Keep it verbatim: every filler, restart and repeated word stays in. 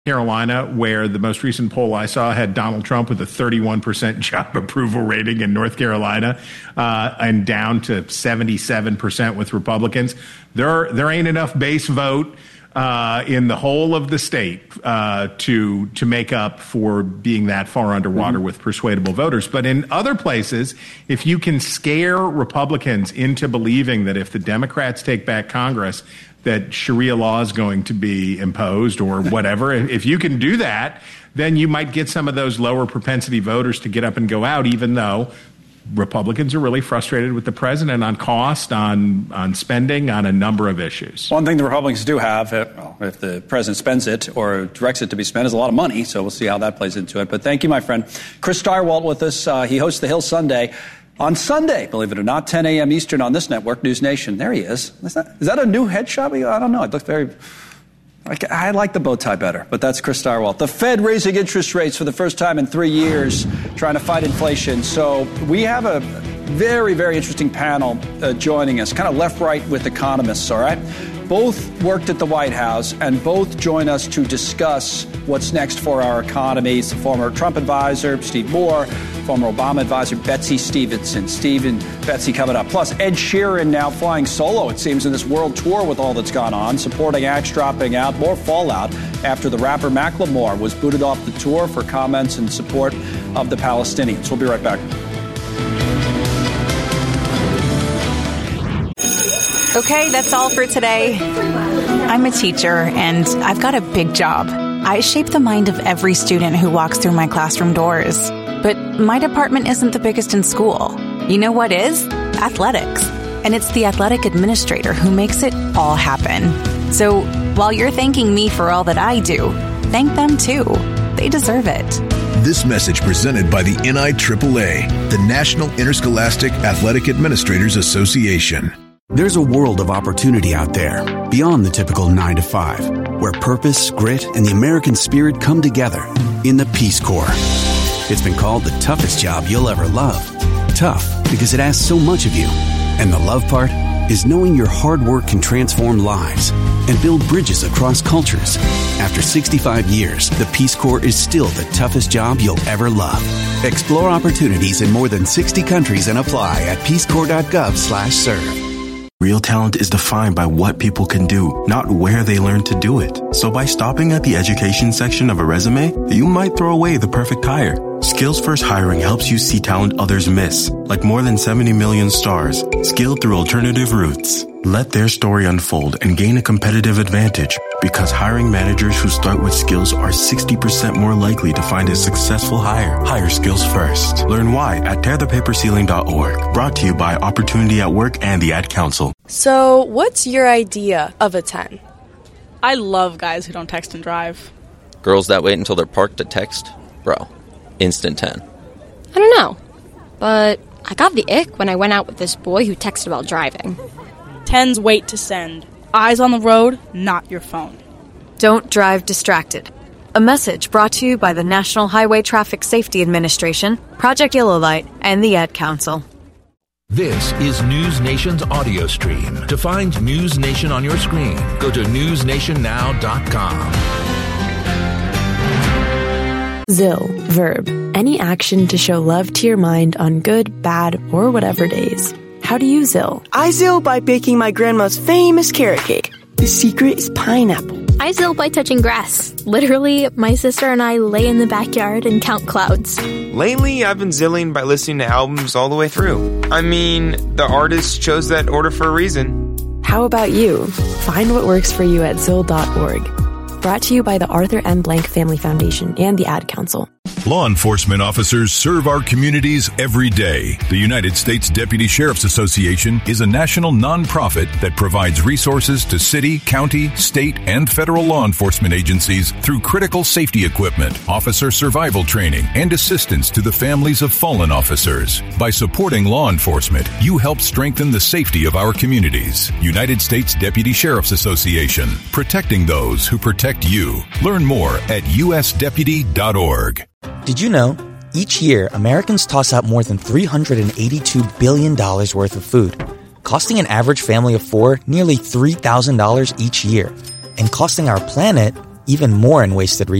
Carolina, where the most recent poll I saw had Donald Trump with a thirty-one percent job approval rating in North Carolina, uh, and down to seventy-seven percent with Republicans. There, there ain't enough base vote uh, in the whole of the state uh, to to make up for being that far underwater mm-hmm. with persuadable voters. But in other places, if you can scare Republicans into believing that if the Democrats take back Congress, that Sharia law is going to be imposed or whatever. If you can do that, then you might get some of those lower propensity voters to get up and go out, even though Republicans are really frustrated with the president on cost, on on spending, on a number of issues. One thing the Republicans do have, well, if the president spends it or directs it to be spent, is a lot of money. So we'll see how that plays into it. But thank you, my friend. Chris Stirewalt with us. Uh, he hosts The Hill Sunday. On Sunday, believe it or not, ten a.m. Eastern on this network, News Nation. There he is. Is that, is that a new headshot? I don't know. It looked very... I, I like the bow tie better, but that's Chris Stirewalt. The Fed raising interest rates for the first time in three years, trying to fight inflation. So we have a very, very interesting panel uh, joining us, kind of left-right with economists, all right? Both worked at the White House, and both join us to discuss what's next for our economies. The former Trump advisor, Steve Moore, former Obama advisor, Betsy Stevenson. Steve and Betsy coming up. Plus, Ed Sheeran now flying solo, it seems, in this world tour with all that's gone on, supporting acts dropping out. More fallout after the rapper Macklemore was booted off the tour for comments in support of the Palestinians. We'll be right back. Okay, that's all for today. I'm a teacher, and I've got a big job. I shape the mind of every student who walks through my classroom doors. But my department isn't the biggest in school. You know what is? Athletics. And it's the athletic administrator who makes it all happen. So while you're thanking me for all that I do, thank them too. They deserve it. This message presented by the N I triple A, the National Interscholastic Athletic Administrators Association. There's a world of opportunity out there, beyond the typical nine to five, where purpose, grit, and the American spirit come together in the Peace Corps. It's been called the toughest job you'll ever love. Tough because it asks so much of you. And the love part is knowing your hard work can transform lives and build bridges across cultures. After sixty-five years, the Peace Corps is still the toughest job you'll ever love. Explore opportunities in more than sixty countries and apply at peacecorps.gov slash serve. Real talent is defined by what people can do, not where they learn to do it. So by stopping at the education section of a resume, you might throw away the perfect hire. Skills First Hiring helps you see talent others miss, like more than seventy million stars, skilled through alternative routes. Let their story unfold and gain a competitive advantage, because hiring managers who start with skills are sixty percent more likely to find a successful hire. Hire skills first. Learn why at tear the paper ceiling dot org. Brought to you by Opportunity at Work and the Ad Council. So, what's your idea of a ten? I love guys who don't text and drive. Girls that wait until they're parked to text? Bro, instant ten. I don't know, but I got the ick when I went out with this boy who texted while driving. Tens wait to send. Eyes on the road, not your phone. Don't drive distracted. A message brought to you by the National Highway Traffic Safety Administration, Project Yellow Light, and the Ad Council. This is News Nation's audio stream. To find News Nation on your screen, go to news nation now dot com. Zill, verb. Any action to show love to your mind on good, bad, or whatever days. How do you Zill? I Zill by baking my grandma's famous carrot cake. The secret is pineapple. I Zill by touching grass. Literally, my sister and I lay in the backyard and count clouds. Lately, I've been zilling by listening to albums all the way through. I mean, the artist chose that order for a reason. How about you? Find what works for you at zill dot org. Brought to you by the Arthur M. Blank Family Foundation and the Ad Council. Law enforcement officers serve our communities every day. The United States Deputy Sheriff's Association is a national nonprofit that provides resources to city, county, state, and federal law enforcement agencies through critical safety equipment, officer survival training, and assistance to the families of fallen officers. By supporting law enforcement, you help strengthen the safety of our communities. United States Deputy Sheriff's Association, protecting those who protect you. Learn more at u s deputy dot org. Did you know, each year, Americans toss out more than three hundred eighty-two billion dollars worth of food, costing an average family of four nearly three thousand dollars each year, and costing our planet even more in wasted